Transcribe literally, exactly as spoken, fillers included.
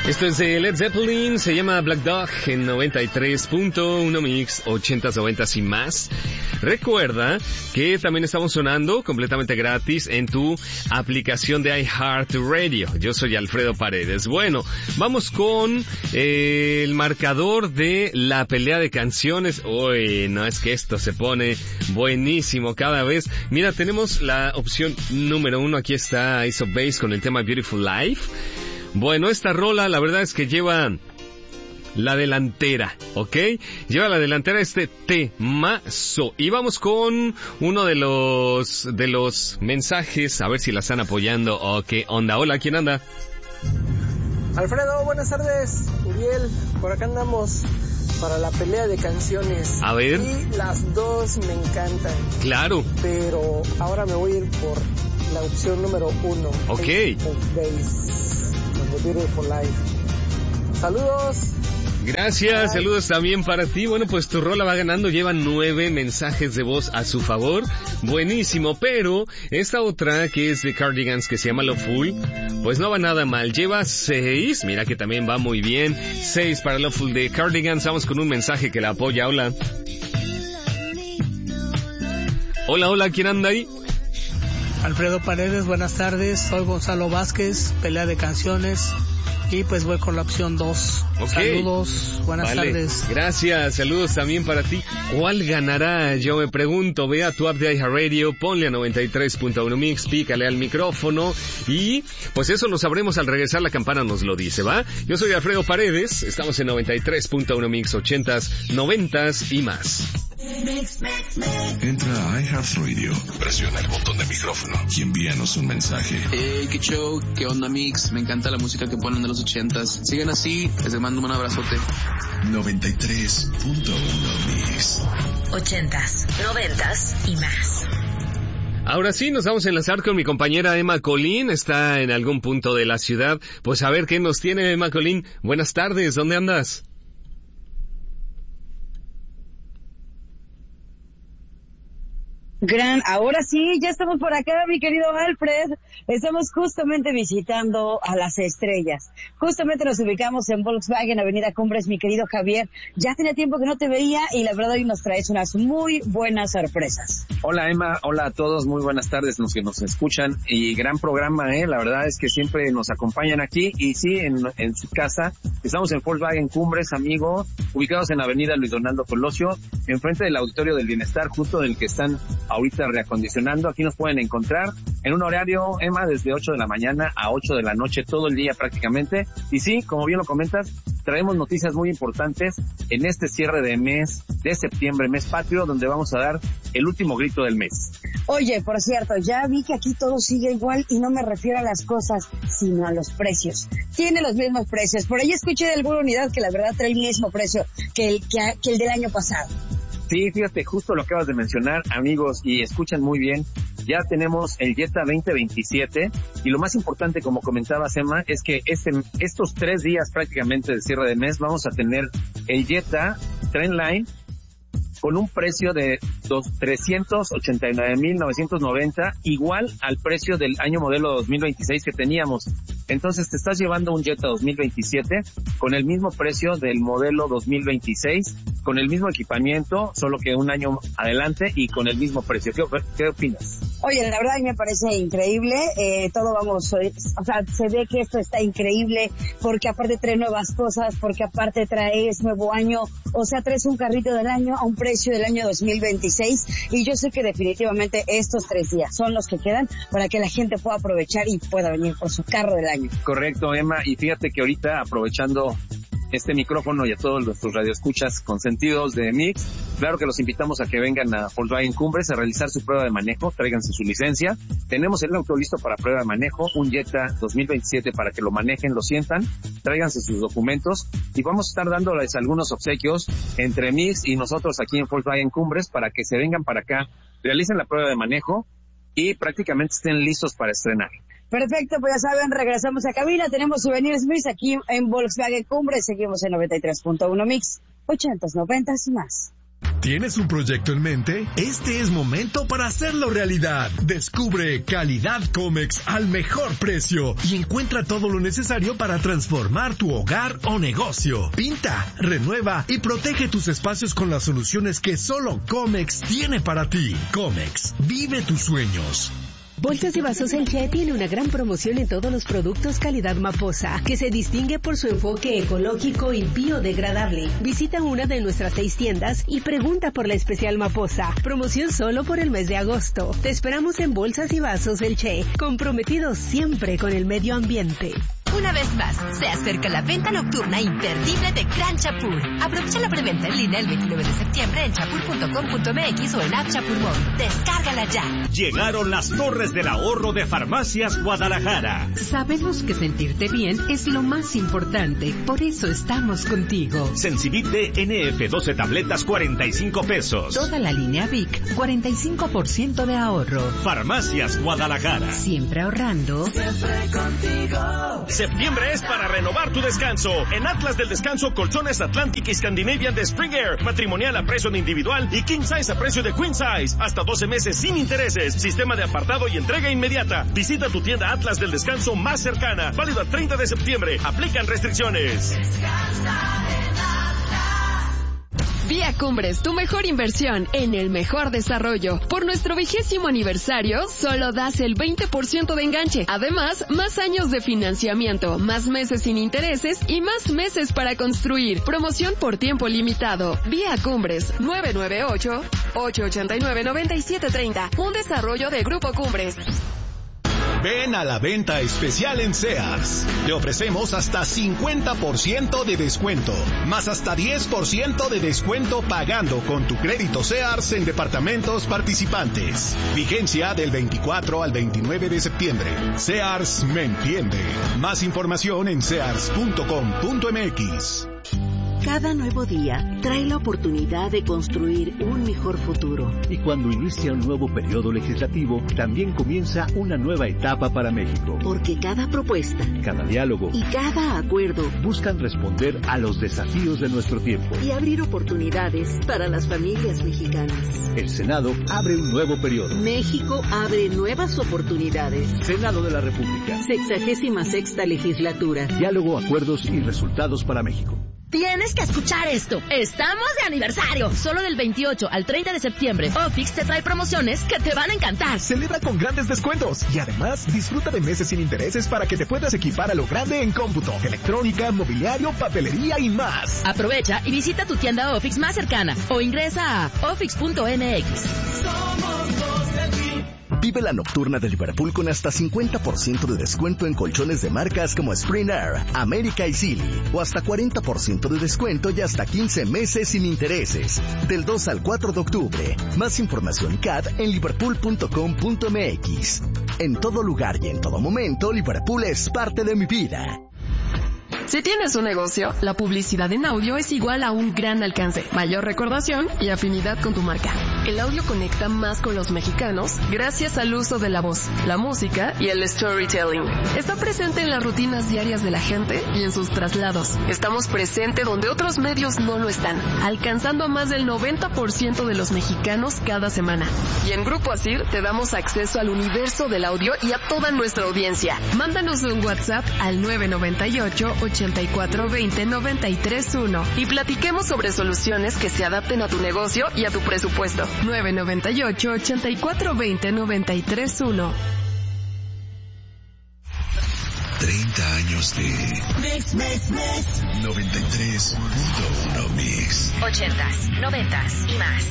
Esto es de Led Zeppelin, se llama Black Dog en noventa y tres punto uno Mix, ochentas, noventas y más. Recuerda que también estamos sonando completamente gratis en tu aplicación de iHeartRadio. Yo soy Alfredo Paredes. Bueno, vamos con eh, el marcador de la pelea de canciones. Uy, no, es que esto se pone buenísimo cada vez. Mira, tenemos la opción número uno, aquí está Ace of Base con el tema Beautiful Life. Bueno, esta rola la verdad es que lleva la delantera, ¿ok? Lleva la delantera este temazo. Y vamos con uno de los de los mensajes, a ver si la están apoyando o qué onda. Hola, ¿quién anda? Alfredo, buenas tardes. Uriel, por acá andamos para la pelea de canciones. A ver. Y las dos me encantan. Claro. Pero ahora me voy a ir por la opción número uno. Ok. Ace of Base, The Beautiful Life. Saludos. Gracias, saludos también para ti. Bueno, pues tu rola va ganando, lleva nueve mensajes de voz a su favor. Buenísimo, pero esta otra que es de Cardigans, que se llama Loveful, pues no va nada mal, lleva seis. Mira que también va muy bien. Seis para Loveful de Cardigans. Vamos con un mensaje que la apoya. Hola. Hola, hola, ¿quién anda ahí? Alfredo Paredes, buenas tardes. Soy Gonzalo Vázquez, pelea de canciones. Y pues voy con la opción dos. Okay. Saludos, buenas vale. tardes. Gracias, saludos también para ti. ¿Cuál ganará? Yo me pregunto. Ve a tu app de iHeartRadio, ponle a noventa y tres punto uno Mix, pícale al micrófono y pues eso lo sabremos al regresar, la campana nos lo dice, ¿va? Yo soy Alfredo Paredes, estamos en noventa y tres punto uno Mix, ochentas, noventas y más. Entra a iHeartRadio, presiona el botón de micrófono y envíanos un mensaje. Hey, qué show, qué onda Mix, me encanta la música que ponen de los ochentas. Sigan así, les mando un abrazote. noventa y tres punto uno Mix. Ochentas, noventas y más. Ahora sí, nos vamos a enlazar con mi compañera Emma Colín, está en algún punto de la ciudad. Pues a ver qué nos tiene Emma Colín. Buenas tardes, ¿dónde andas? Gran, ahora sí, ya estamos por acá, mi querido Alfred. Estamos justamente visitando a las estrellas. Justamente nos ubicamos en Volkswagen, Avenida Cumbres, mi querido Javier. Ya tenía tiempo que no te veía y la verdad hoy nos traes unas muy buenas sorpresas. Hola Emma, hola a todos, muy buenas tardes los que nos escuchan y gran programa, eh. La verdad es que siempre nos acompañan aquí y sí, en, en su casa. Estamos en Volkswagen Cumbres, amigo, ubicados en Avenida Luis Donaldo Colosio, enfrente del Auditorio del Bienestar, justo del que están ahorita reacondicionando. Aquí nos pueden encontrar en un horario, Emma, desde ocho de la mañana a ocho de la noche, todo el día prácticamente. Y sí, como bien lo comentas, traemos noticias muy importantes en este cierre de mes de septiembre, mes patrio, donde vamos a dar el último grito del mes. Oye, por cierto, ya vi que aquí todo sigue igual y no me refiero a las cosas, sino a los precios. Tiene los mismos precios. Por ahí escuché de alguna unidad que la verdad trae el mismo precio que el, que, que el del año pasado. Sí, fíjate, justo lo acabas de mencionar, amigos, y escuchan muy bien. Ya tenemos el Jetta veinte veintisiete y lo más importante, como comentabas, Emma, es que este, estos tres días prácticamente de cierre de mes vamos a tener el Jetta Trendline con un precio de trescientos ochenta y nueve mil novecientos noventa, igual al precio del año modelo dos mil veintiséis que teníamos. Entonces te estás llevando un Jetta dos mil veintisiete con el mismo precio del modelo dos mil veintiséis, con el mismo equipamiento, solo que un año adelante y con el mismo precio. ¿Qué, qué opinas? Oye, la verdad me parece increíble, eh, todo vamos, eh, o sea, se ve que esto está increíble, porque aparte trae nuevas cosas, porque aparte traes nuevo año, o sea, traes un carrito del año a un precio del año dos mil veintiséis, y yo sé que definitivamente estos tres días son los que quedan para que la gente pueda aprovechar y pueda venir por su carro del año. Correcto, Emma, y fíjate que ahorita aprovechando este micrófono y a todos nuestros radioescuchas consentidos de Mix, claro que los invitamos a que vengan a Volkswagen Cumbres a realizar su prueba de manejo, tráiganse su licencia. Tenemos el auto listo para prueba de manejo, un Jetta dos mil veintisiete para que lo manejen, lo sientan, tráiganse sus documentos y vamos a estar dándoles algunos obsequios entre Mix y nosotros aquí en Volkswagen Cumbres para que se vengan para acá, realicen la prueba de manejo y prácticamente estén listos para estrenar. Perfecto, pues ya saben, regresamos a cabina, tenemos Souvenirs Mix aquí en Volkswagen Cumbres, seguimos en noventa y tres punto uno Mix, ochentas, noventas y más. ¿Tienes un proyecto en mente? Este es momento para hacerlo realidad. Descubre calidad Comex al mejor precio y encuentra todo lo necesario para transformar tu hogar o negocio. Pinta, renueva y protege tus espacios con las soluciones que solo Comex tiene para ti. Comex, vive tus sueños. Bolsas y Vasos El Che tiene una gran promoción en todos los productos calidad Maposa, que se distingue por su enfoque ecológico y biodegradable. Visita una de nuestras seis tiendas y pregunta por la especial Maposa. Promoción solo por el mes de agosto. Te esperamos en Bolsas y Vasos El Che, comprometidos siempre con el medio ambiente. Una vez más, se acerca la venta nocturna imperdible de Gran Chapur. Aprovecha la preventa en línea el veintinueve de septiembre en chapur punto com punto m x o en App Chapur Mall. Descárgala ya. Llegaron las torres del ahorro de Farmacias Guadalajara. Sabemos que sentirte bien es lo más importante, por eso estamos contigo. Sensibit D N F doce tabletas, cuarenta y cinco pesos. Toda la línea Vic, cuarenta y cinco por ciento de ahorro. Farmacias Guadalajara. Siempre ahorrando. Siempre contigo. Septiembre es para renovar tu descanso. En Atlas del Descanso, colchones Atlantic y Scandinavian de Spring Air. Matrimonial a precio de individual y King Size a precio de Queen Size. Hasta doce meses sin intereses. Sistema de apartado y entrega inmediata. Visita tu tienda Atlas del Descanso más cercana. Válido al treinta de septiembre. Aplican restricciones. Descansa en Vía Cumbres, tu mejor inversión en el mejor desarrollo. Por nuestro vigésimo aniversario, solo das el veinte por ciento de enganche. Además, más años de financiamiento, más meses sin intereses y más meses para construir. Promoción por tiempo limitado. Vía Cumbres, nueve nueve ocho, ocho ocho nueve, nueve siete tres cero. Un desarrollo de Grupo Cumbres. Ven a la venta especial en Sears. Te ofrecemos hasta cincuenta por ciento de descuento, más hasta diez por ciento de descuento pagando con tu crédito Sears en departamentos participantes. Vigencia del veinticuatro al veintinueve de septiembre. Sears me entiende. Más información en sears punto com punto m x. Cada nuevo día trae la oportunidad de construir un mejor futuro. Y cuando inicia un nuevo periodo legislativo, también comienza una nueva etapa para México. Porque cada propuesta, cada diálogo y cada acuerdo buscan responder a los desafíos de nuestro tiempo y abrir oportunidades para las familias mexicanas. El Senado abre un nuevo periodo. México abre nuevas oportunidades. Senado de la República. Sexagésima sexta legislatura. Diálogo, acuerdos y resultados para México. Tienes que escuchar esto. Estamos de aniversario. Solo del veintiocho al treinta de septiembre, Office te trae promociones que te van a encantar. Celebra con grandes descuentos y además disfruta de meses sin intereses para que te puedas equipar a lo grande en cómputo, electrónica, mobiliario, papelería y más. Aprovecha y visita tu tienda Office más cercana o ingresa a office punto m x. Somos los del Team. Vive la nocturna de Liverpool con hasta cincuenta por ciento de descuento en colchones de marcas como Spring Air, América y Silly, o hasta cuarenta por ciento de descuento y hasta quince meses sin intereses. Del dos al cuatro de octubre. Más información C A D en liverpool punto com punto m x. En todo lugar y en todo momento, Liverpool es parte de mi vida. Si tienes un negocio, la publicidad en audio es igual a un gran alcance, mayor recordación y afinidad con tu marca. El audio conecta más con los mexicanos gracias al uso de la voz, la música y el storytelling. Está presente en las rutinas diarias de la gente y en sus traslados. Estamos presentes donde otros medios no lo están, alcanzando a más del noventa por ciento de los mexicanos cada semana. Y en Grupo Asir te damos acceso al universo del audio y a toda nuestra audiencia. Mándanos un WhatsApp al nueve nueve ocho, ochenta y cuatro veinte, noventa y tres uno y platiquemos sobre soluciones que se adapten a tu negocio y a tu presupuesto. nueve nueve ocho, ochenta y cuatro veinte, noventa y tres uno. treinta años de Mix, Mix, Mix. noventa y tres punto uno Mix. ochentas, noventas y más.